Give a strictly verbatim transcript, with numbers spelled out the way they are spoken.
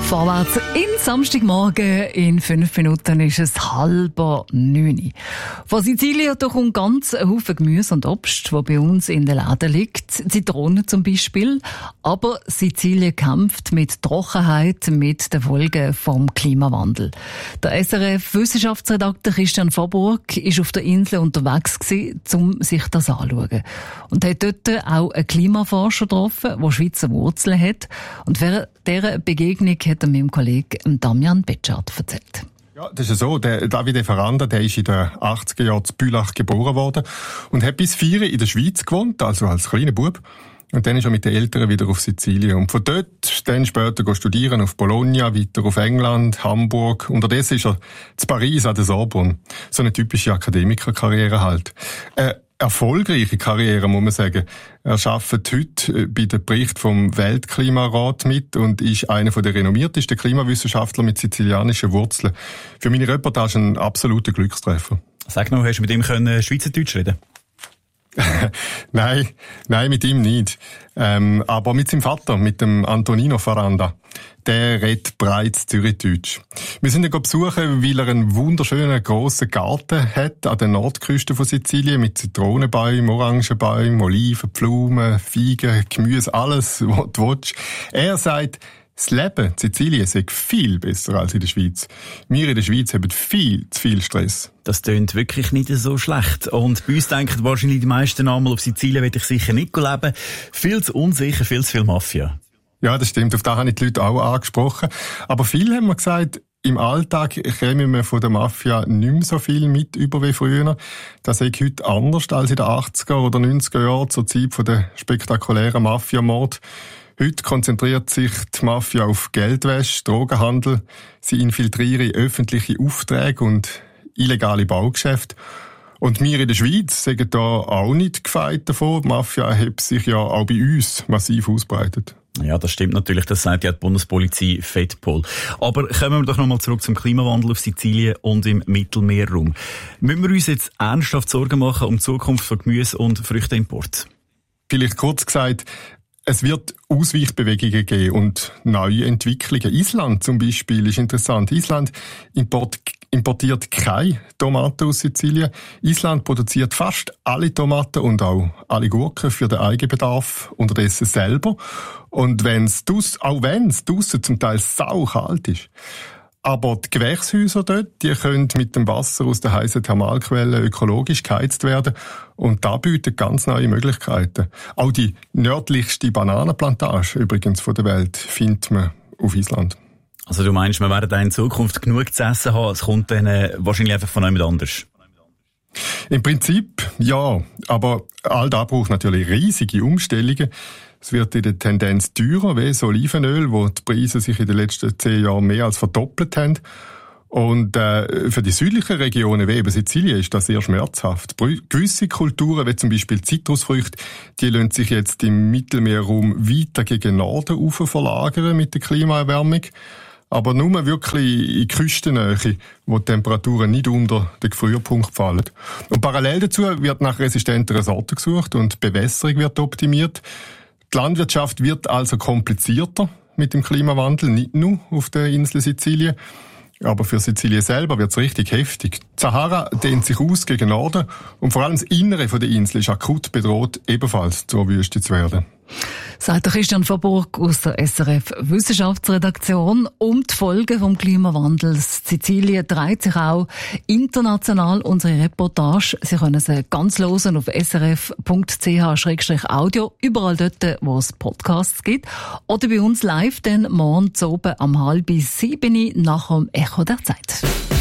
Vorwärts in Samstagmorgen. In fünf Minuten ist es halber neun. Von Sizilien da kommt ganz ein Haufen Gemüse und Obst, das bei uns in den Läden liegt. Zitronen zum Beispiel. Aber Sizilien kämpft mit Trockenheit, mit den Folgen vom Klimawandel. Der S R F-Wissenschaftsredakteur Christian Vorburg ist auf der Insel unterwegs gewesen, um sich das anzuschauen. Und hat dort auch einen Klimaforscher getroffen, der Schweizer Wurzeln hat. Und während dieser Begegnung hat er meinem Kollegen Damian Betschart erzählt. Ja, das ist so. Der Davide Ferranda, der ist in den achtziger Jahren in Bülach geboren worden und hat bis vier in der Schweiz gewohnt, also als kleiner Bub. Und dann ist er mit den Eltern wieder auf Sizilien. Und von dort dann später studieren auf Bologna, weiter auf England, Hamburg. Unterdessen ist er zu Paris an der Sorbonne. So eine typische Akademikerkarriere halt. Äh, erfolgreiche Karriere, muss man sagen. Er arbeitet heute bei dem Bericht vom Weltklimarat mit und ist einer der renommiertesten Klimawissenschaftler mit sizilianischen Wurzeln. Für meine Reportage ein absoluter Glückstreffer. Sag noch, hast du mit ihm können Schweizerdeutsch reden? nein, nein, mit ihm nicht. Ähm, aber mit seinem Vater, mit dem Antonino Ferranda. Der redet bereits Zürichdeutsch. Wir sind ihn besuchen, weil er einen wunderschönen grossen Garten hat an der Nordküste von Sizilien mit Zitronenbäumen, Orangenbäumen, Oliven, Blumen, Feigen, Gemüse, alles, was du willst. Er sagt, das Leben in Sizilien sei viel besser als in der Schweiz. Wir in der Schweiz haben viel zu viel Stress. Das tönt wirklich nicht so schlecht. Und bei uns denken wahrscheinlich die meisten einmal, auf Sizilien will ich sicher nicht leben. Viel zu unsicher, viel zu viel Mafia. Ja, das stimmt. Auf das habe ich die Leute auch angesprochen. Aber viele haben mir gesagt, im Alltag kämen wir von der Mafia nicht mehr so viel mit über wie früher. Das ist heute anders als in den achtziger oder neunziger Jahren zur Zeit der spektakulären Mafiamord. Heute konzentriert sich die Mafia auf Geldwäsche, Drogenhandel. Sie infiltrieren öffentliche Aufträge und illegale Baugeschäfte. Und wir in der Schweiz sagen da auch nicht gefeit davon. Die Mafia hat sich ja auch bei uns massiv ausbreitet. Ja, das stimmt natürlich. Das sagt ja die Bundespolizei Fedpol. Aber kommen wir doch nochmal zurück zum Klimawandel auf Sizilien und im Mittelmeerraum. Müssen wir uns jetzt ernsthaft Sorgen machen um die Zukunft von Gemüse- und Früchteimport? Vielleicht kurz gesagt, es wird Ausweichbewegungen geben und neue Entwicklungen. Island zum Beispiel ist interessant. Island import, importiert keine Tomaten aus Sizilien. Island produziert fast alle Tomaten und auch alle Gurken für den Eigenbedarf unterdessen selber. Und wenn's dus, auch wenn es draussen zum Teil saukalt ist. Aber die Gewächshäuser dort, die können mit dem Wasser aus der heißen Thermalquelle ökologisch geheizt werden. Und da bietet ganz neue Möglichkeiten. Auch die nördlichste Bananenplantage übrigens von der Welt findet man auf Island. Also du meinst, wir werden da in Zukunft genug zu essen haben, es kommt dann äh, wahrscheinlich einfach von jemand anders? Im Prinzip ja, aber all das braucht natürlich riesige Umstellungen. Es wird in der Tendenz teurer, wie das Olivenöl, wo die Preise sich in den letzten zehn Jahren mehr als verdoppelt haben. Und äh, für die südlichen Regionen, wie eben Sizilien, ist das sehr schmerzhaft. Gewisse Kulturen, wie zum Beispiel Zitrusfrüchte, die lassen sich jetzt im Mittelmeerraum weiter gegen Norden rauf verlagern mit der Klimaerwärmung. Aber nur wirklich in Küstennähe, wo die Temperaturen nicht unter den Gefrierpunkt fallen. Und parallel dazu wird nach resistenteren Sorten gesucht und die Bewässerung wird optimiert. Die Landwirtschaft wird also komplizierter mit dem Klimawandel, nicht nur auf der Insel Sizilien. Aber für Sizilien selber wird es richtig heftig. Die Sahara dehnt sich aus gegen Norden und vor allem das Innere der Insel ist akut bedroht, ebenfalls zur Wüste zu werden. Sagt der Christian Vorburg aus der S R F-Wissenschaftsredaktion. Um die Folgen des Klimawandels Sizilien dreht sich auch international unsere Reportage. Sie können sie ganz hören auf s r f punkt c h slash audio, überall dort, wo es Podcasts gibt. Oder bei uns live, dann morgen oben am halb sieben nach dem Echo der Zeit.